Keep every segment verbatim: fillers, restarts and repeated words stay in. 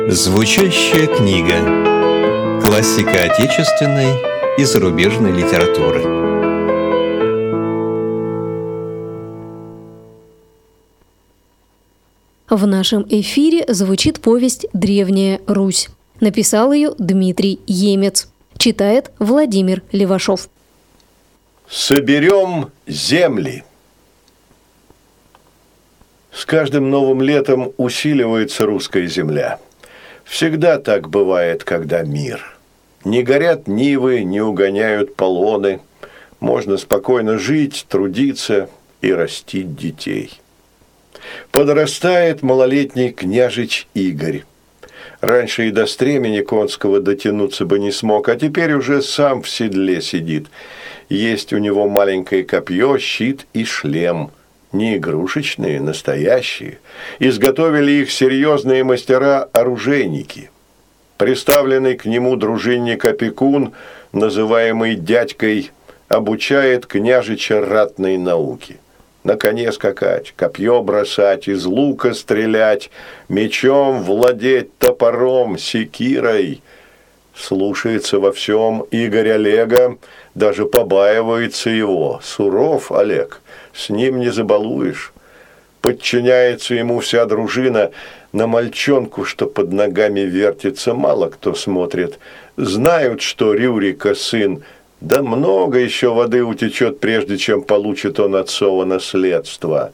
Звучащая книга. Классика отечественной и зарубежной литературы. В нашем эфире звучит повесть «Древняя Русь». Написал ее Дмитрий Емец. Читает Владимир Левашов. Соберем земли. С каждым новым летом усиливается русская земля. Всегда так бывает, когда мир. Не горят нивы, не угоняют полоны. Можно спокойно жить, трудиться и растить детей. Подрастает малолетний княжич Игорь. Раньше и до стремени конского дотянуться бы не смог, а теперь уже сам в седле сидит. Есть у него маленькое копье, щит и шлем. Не игрушечные, настоящие. Изготовили их серьезные мастера-оружейники. Приставленный к нему дружинник-опекун, называемый дядькой, обучает княжича ратной науке. На коне скакать, копье бросать, из лука стрелять, мечом владеть, топором, секирой. Слушается во всем Игорь Олега, даже побаивается его. Суров Олег, с ним не забалуешь. Подчиняется ему вся дружина, на мальчонку, что под ногами вертится, мало кто смотрит. Знают, что Рюрика сын, да много еще воды утечет, прежде чем получит он отцово наследство.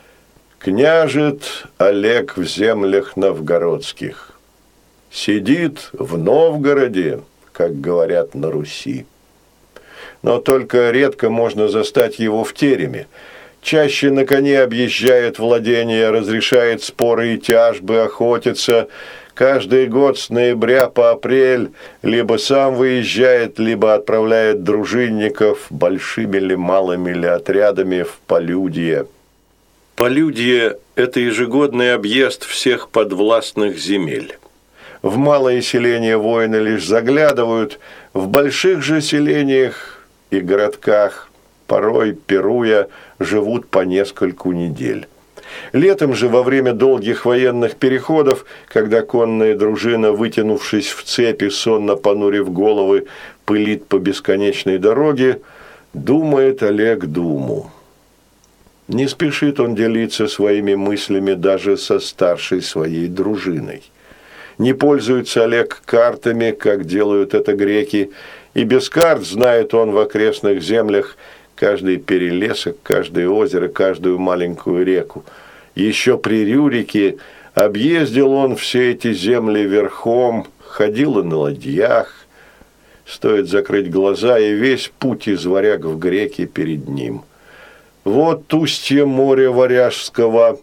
Княжит Олег в землях новгородских. Сидит в Новгороде, как говорят на Руси. Но только редко можно застать его в тереме. Чаще на коне объезжает владения, разрешает споры и тяжбы, охотится. Каждый год с ноября по апрель либо сам выезжает, либо отправляет дружинников большими ли малыми ли отрядами в полюдье. Полюдье – это ежегодный объезд всех подвластных земель. В малые селения воины лишь заглядывают, в больших же селениях и городках, порой пируя, живут по нескольку недель. Летом же, во время долгих военных переходов, когда конная дружина, вытянувшись в цепи, сонно понурив головы, пылит по бесконечной дороге, думает Олег думу. Не спешит он делиться своими мыслями даже со старшей своей дружиной. Не пользуется Олег картами, как делают это греки, и без карт знает он в окрестных землях каждый перелесок, каждое озеро, каждую маленькую реку. Еще при Рюрике объездил он все эти земли верхом, ходил и на ладьях. Стоит закрыть глаза, и весь путь из варяг в греки перед ним. Вот устье моря Варяжского,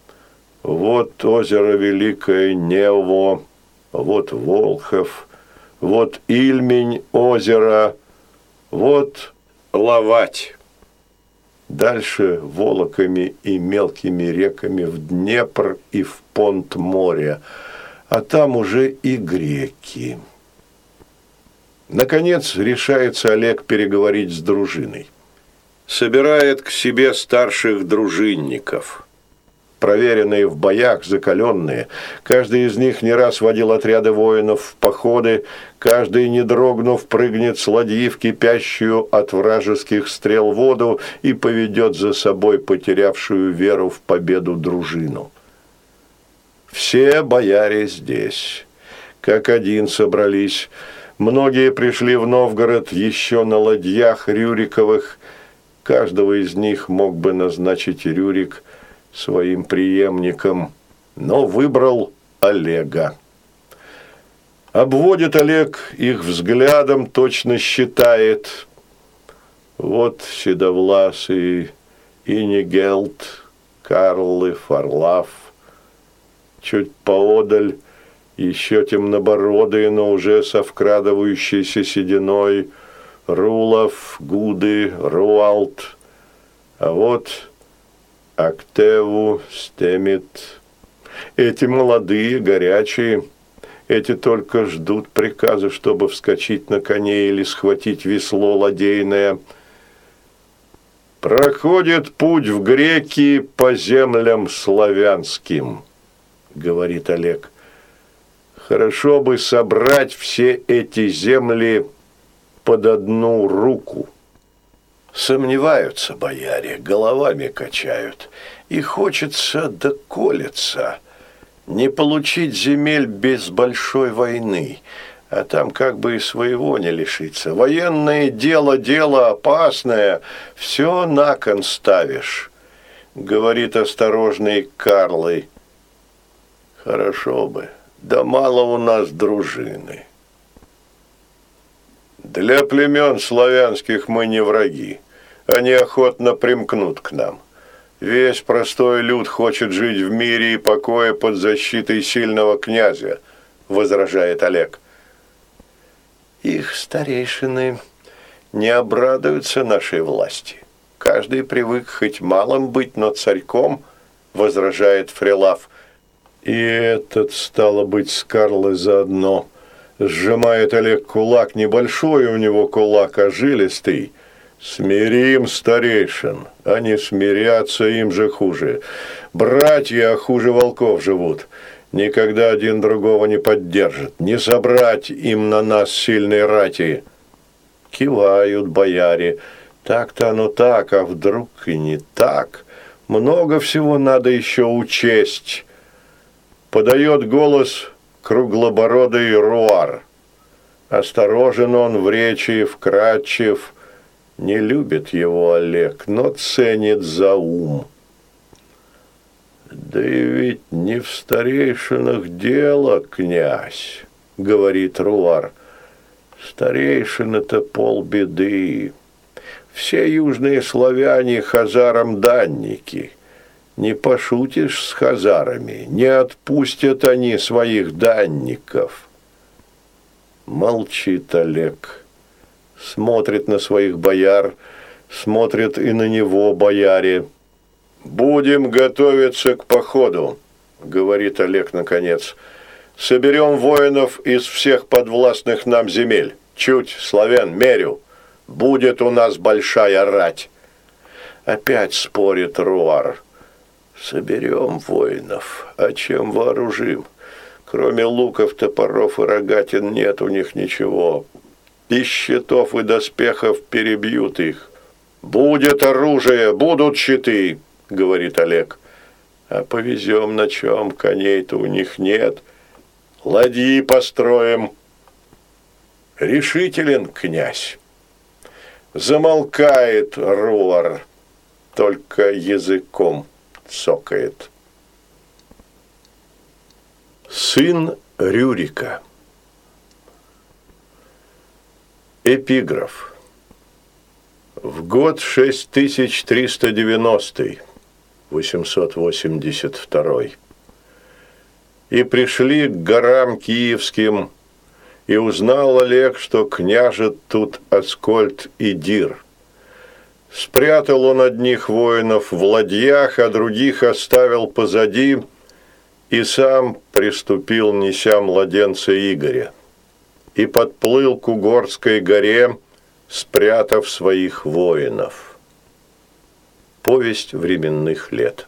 вот озеро Великое Нево, вот Волхов, вот Ильмень озеро, вот Лавать. Дальше волоками и мелкими реками в Днепр и в понт моря, а там уже и греки. Наконец решается Олег переговорить с дружиной. Собирает к себе старших дружинников. Проверенные в боях, закаленные. Каждый из них не раз водил отряды воинов в походы, каждый, не дрогнув, прыгнет с ладьи в кипящую от вражеских стрел воду и поведет за собой потерявшую веру в победу дружину. Все бояре здесь, как один собрались. Многие пришли в Новгород еще на ладьях Рюриковых. Каждого из них мог бы назначить Рюрик своим преемником, но выбрал Олега. Обводит Олег их взглядом, точно считает. Вот седовласый Инигелд, Карл и Фарлав. Чуть поодаль еще темнобородые, но уже со вкрадывающейся сединой Рулов, Гуды, Руалт. А вот Актеву, Стемит. Эти молодые, горячие, эти только ждут приказа, чтобы вскочить на коне или схватить весло ладейное. Проходит путь в греки по землям славянским, говорит Олег. Хорошо бы собрать все эти земли под одну руку. Сомневаются бояре, головами качают. И хочется да колется не получить земель без большой войны, а там как бы и своего не лишиться. Военное дело, дело опасное, все на кон ставишь, говорит осторожный Карлый. Хорошо бы, да мало у нас дружины. Для племен славянских мы не враги, они охотно примкнут к нам. Весь простой люд хочет жить в мире и покое под защитой сильного князя, возражает Олег. Их старейшины не обрадуются нашей власти. Каждый привык хоть малым быть, но царьком, возражает Фрелав. И этот, стало быть, с Карлой заодно. Сжимает Олег кулак, небольшой у него кулак, а жилистый. Смирим старейшин, а не смиряться им же хуже. Братья хуже волков живут. Никогда один другого не поддержит. Не собрать им на нас сильной рати. Кивают бояре. Так-то оно так, а вдруг и не так. Много всего надо еще учесть. Подает голос круглобородый Руар. Осторожен он в речи, вкрадчив. Не любит его Олег, но ценит за ум. «Да и ведь не в старейшинах дело, князь», — говорит Руар. «Старейшины-то полбеды. Все южные славяне хазарам данники. Не пошутишь с хазарами, не отпустят они своих данников». Молчит Олег. Смотрит на своих бояр, смотрит и на него бояре. «Будем готовиться к походу», — говорит Олег наконец. «Соберем воинов из всех подвластных нам земель. Чуть, славян, мерю. Будет у нас большая рать». Опять спорит Руар. «Соберем воинов, а чем вооружим? Кроме луков, топоров и рогатин нет у них ничего. Из щитов и доспехов перебьют их. Будет оружие, будут щиты», — говорит Олег. «А повезем на чем, коней-то у них нет. Ладьи построим». Решителен князь. Замолкает Руар, только языком цокает. Сын Рюрика. Эпиграф. В год шесть тысяч триста девяностый, восемьсот восемьдесят второй, и пришли к горам киевским, и узнал Олег, что княжет тут Аскольд и Дир. Спрятал он одних воинов в ладьях, а других оставил позади, и сам приступил, неся младенца Игоря, и подплыл к Угорской горе, спрятав своих воинов. Повесть временных лет.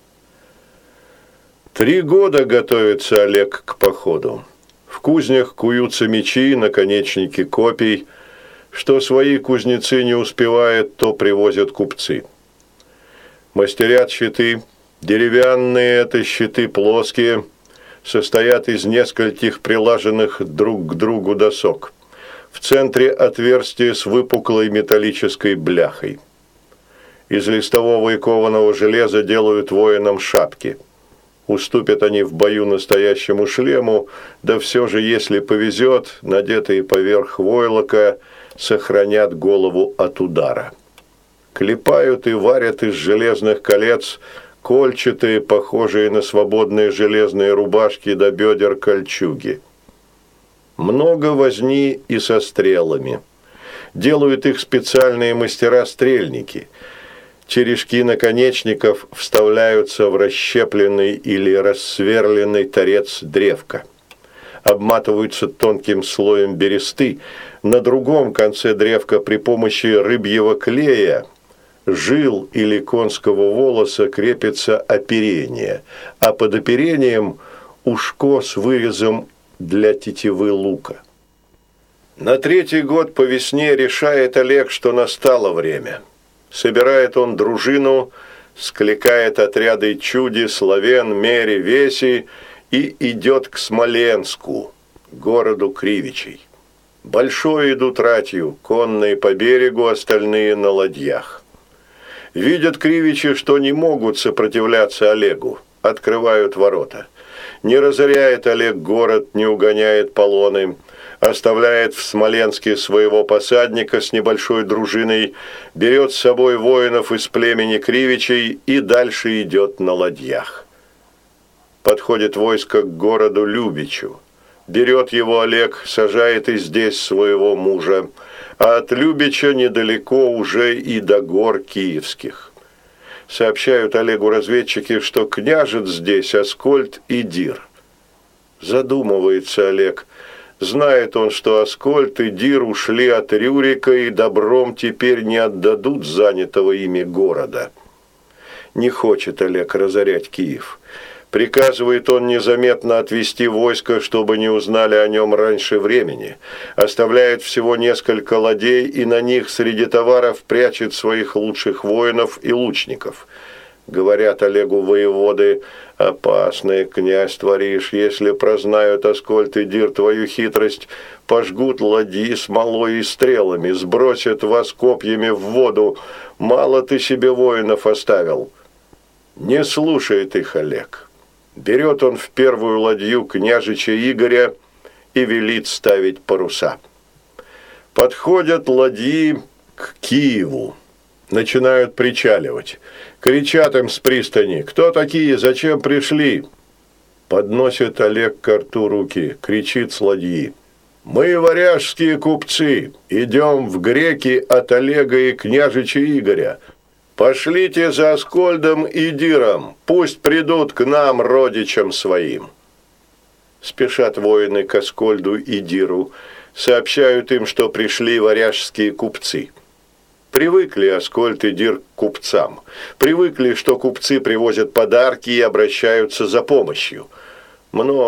Три года готовится Олег к походу. В кузнях куются мечи, наконечники копий. Что свои кузнецы не успевают, то привозят купцы. Мастерят щиты. Деревянные это щиты плоские, состоят из нескольких прилаженных друг к другу досок. В центре отверстие с выпуклой металлической бляхой. Из листового и кованого железа делают воинам шапки. Уступят они в бою настоящему шлему, да все же, если повезет, надетые поверх войлока, сохранят голову от удара. Клепают и варят из железных колец кольчатые, похожие на свободные железные рубашки до бедер кольчуги. Много возни и со стрелами. Делают их специальные мастера-стрельники. Черешки наконечников вставляются в расщепленный или рассверленный торец древка. Обматываются тонким слоем бересты. На другом конце древка при помощи рыбьего клея, жил или конского волоса крепится оперение, а под оперением ушко с вырезом для тетивы лука. На третий год по весне решает Олег, что настало время. Собирает он дружину, скликает отряды чуди, славян, мери, веси и идет к Смоленску, городу Кривичей. Большой идут ратью, конные по берегу, остальные на ладьях. Видят кривичи, что не могут сопротивляться Олегу, открывают ворота. Не разоряет Олег город, не угоняет полоны, оставляет в Смоленске своего посадника с небольшой дружиной, берет с собой воинов из племени Кривичей и дальше идет на ладьях. Подходит войско к городу Любичу. Берет его Олег, сажает и здесь своего мужа, а от Любича недалеко уже и до гор киевских. Сообщают Олегу разведчики, что княжет здесь Аскольд и Дир. Задумывается Олег. Знает он, что Аскольд и Дир ушли от Рюрика и добром теперь не отдадут занятого ими города. Не хочет Олег разорять Киев. Приказывает он незаметно отвести войско, чтобы не узнали о нем раньше времени. Оставляет всего несколько ладей и на них среди товаров прячет своих лучших воинов и лучников. Говорят Олегу воеводы: «Опасный, князь, творишь, если прознают Аскольд и Дир твою хитрость, пожгут ладьи смолой и стрелами, сбросят вас копьями в воду, мало ты себе воинов оставил». Не слушает их Олег. Берет он в первую ладью княжича Игоря и велит ставить паруса. Подходят ладьи к Киеву, начинают причаливать. Кричат им с пристани: «Кто такие? Зачем пришли?» Подносит Олег к рту руки, кричит с ладьи: «Мы, варяжские купцы, идем в греки от Олега и княжича Игоря. Пошлите за Аскольдом и Диром, пусть придут к нам, родичам своим». Спешат воины к Аскольду и Диру, сообщают им, что пришли варяжские купцы. Привыкли Аскольд и Дир к купцам, привыкли, что купцы привозят подарки и обращаются за помощью. Много